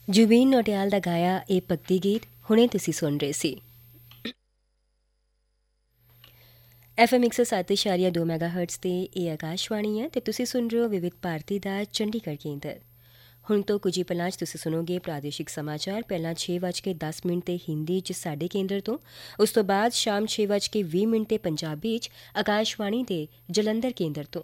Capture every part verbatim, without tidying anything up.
जुबीन नौटियाल दा गाया ਇਹ ਭਗਤੀ ਗੀਤ ਹੁਣੇ ਤੁਸੀਂ ਸੁਣ ਰਹੇ ਸੀ। ਐਫ ਐਮ ਇੱਕ ਸੌ ਸੱਤ ਇਸ਼ਾਰੀਆ ਦੋ ਮੈਗਾਹਰਟਜ਼ ਤੇ ਇਹ ਆਕਾਸ਼ਵਾਣੀ ਹੈ ਤੇ ਤੁਸੀਂ ਸੁਣ ਰਹੇ ਹੋ ਵਿਵਿਧ ਭਾਰਤੀ ਦਾ ਚੰਡੀਗੜ੍ਹ ਕੇਂਦਰ। ਹੁਣ ਤੋਂ ਕੁਝ ਹੀ ਪਲਾਂ 'ਚ ਤੁਸੀਂ ਸੁਣੋਗੇ ਪ੍ਰਾਦੇਸ਼ਿਕ ਸਮਾਚਾਰ। ਪਹਿਲਾਂ ਛੇ ਵੱਜ ਕੇ ਦਸ ਮਿੰਟ ਤੇ ਹਿੰਦੀ 'ਚ ਸਾਡੇ ਕੇਂਦਰ ਤੋਂ, ਉਸ ਤੋਂ ਬਾਅਦ ਸ਼ਾਮ ਛੇ ਵੱਜ ਕੇ ਵੀਹ ਮਿੰਟ ਤੇ ਪੰਜਾਬੀ 'ਚ ਆਕਾਸ਼ਵਾਣੀ ਦੇ ਜਲੰਧਰ ਕੇਂਦਰ ਤੋਂ।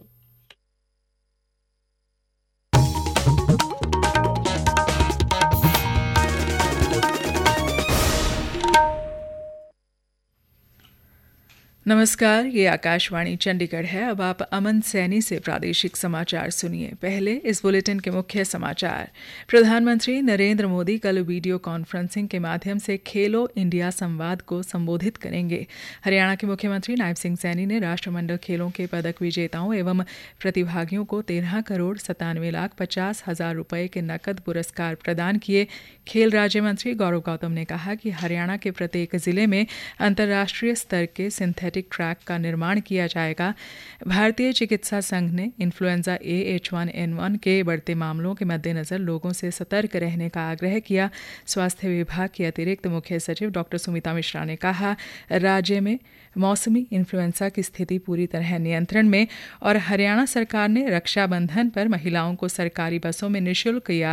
नमस्कार, ये आकाशवाणी चंडीगढ़ है। अब आप अमन सैनी से प्रादेशिक समाचार सुनिए। पहले इस बुलेटिन के मुख्य समाचार। प्रधानमंत्री नरेंद्र मोदी कल वीडियो कॉन्फ्रेंसिंग के माध्यम से खेलो इंडिया संवाद को संबोधित करेंगे। हरियाणा के मुख्यमंत्री नायब सिंह सैनी ने राष्ट्रमंडल खेलों के पदक विजेताओं एवं प्रतिभागियों को तेरह करोड़ सतानवे लाख पचास हजार रुपये के नकद पुरस्कार प्रदान किए। खेल राज्य मंत्री गौरव गौतम ने कहा कि हरियाणा के प्रत्येक जिले में अंतर्राष्ट्रीय स्तर के सिंथेटिक ट्रैक का निर्माण किया जाएगा। भारतीय चिकित्सा संघ ने influenza A H one N one के बढ़ते मामलों के मद्देनजर लोगों से सतर्क रहने का आग्रह किया। स्वास्थ्य विभाग की अतिरिक्त मुख्य सचिव डॉक्टर सुमिता मिश्रा ने कहा, राज्य में मौसमी इन्फ्लुएंजा की स्थिति पूरी तरह नियंत्रण में और हरियाणा सरकार ने रक्षाबंधन पर महिलाओं को सरकारी बसों में निःशुल्क यात्रा